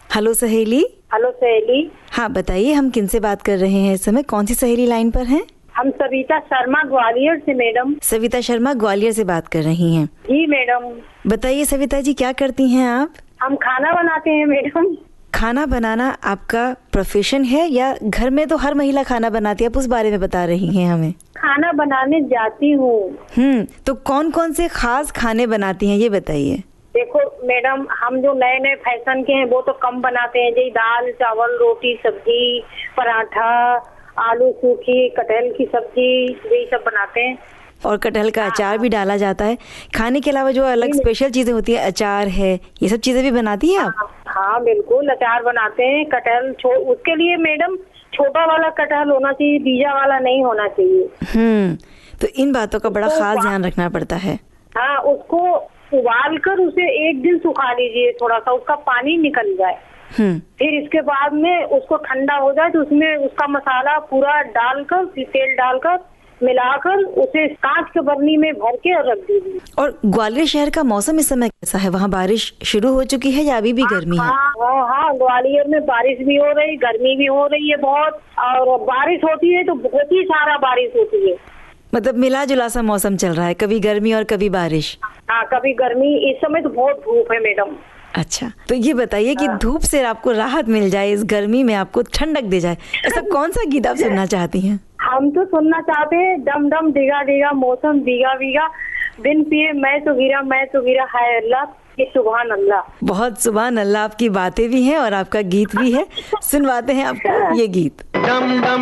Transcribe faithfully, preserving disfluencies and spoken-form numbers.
Hello सहेली। Hello सहेली। हाँ बताइए, हम किनसे बात कर रहे हैं इस समय? कौन सी सहेली लाइन पर हैं? हम सविता शर्मा ग्वालियर से मैडम। सविता शर्मा ग्वालियर से बात कर रही हैं? जी मैडम। बताइए सविता जी, क्या करती हैं आप? हम खाना बनाते हैं मैडम। खाना बनाना आपका प्रोफेशन है या घर में तो हर महिला खाना बनाती है, आप उस बारे में बता रही हैं हमें? खाना बनाने जाती हूँ। हम्म तो कौन कौन से खास खाने बनाती हैं ये बताइए। देखो मैडम, हम जो नए नए फैशन के हैं वो तो कम बनाते हैं, जैसे दाल चावल रोटी सब्जी पराठा आलू सूखी कटहल की सब्जी यही सब बनाते हैं। और कटहल का अचार भी डाला जाता है। खाने के अलावा जो अलग स्पेशल चीजें होती है, अचार है, ये सब चीजें भी बनाती हैं आप? हाँ, हाँ बिल्कुल, अचार बनाते हैं। कटहल उसके लिए मैडम छोटा वाला कटहल होना चाहिए, बीजा वाला नहीं होना चाहिए। हम्म तो इन बातों का बड़ा खास ध्यान रखना पड़ता है। हाँ, उसको उबाल कर उसे एक दिन सुखा लीजिए, थोड़ा सा उसका पानी निकल जाए। हम्म फिर इसके बाद में उसको ठंडा हो जाए तो उसमें उसका मसाला पूरा डालकर तेल डालकर मिलाकर उसे कांच के बरनी में भर के और रख दीजिए। और ग्वालियर शहर का मौसम इस समय कैसा है? वहाँ बारिश शुरू हो चुकी है या अभी भी गर्मी है? हाँ हाँ हाँ, ग्वालियर में बारिश भी हो रही, गर्मी भी हो रही है बहुत, और बारिश होती है तो बहुत ही सारा बारिश होती है। मतलब मिला जुला सा मौसम चल रहा है, कभी गर्मी और कभी बारिश। हाँ, कभी गर्मी। इस समय तो बहुत धूप है मैडम। अच्छा, तो ये बताइए कि धूप से आपको राहत मिल जाए, इस गर्मी में आपको ठंडक दे जाए, ऐसा कौन सा गीत आप सुनना चाहती हैं? हम तो सुनना चाहते हैं, डम डम डिगा डिगा मौसम भीगा भीगा बिन पिए मैं तो गिरा मैं तो गिरा हाय अल्लाह ये सुभान अल्लाह। बहुत सुभान अल्लाह, आपकी बातें भी हैं और आपका गीत भी है। सुनवाते हैं आपको ये गीत।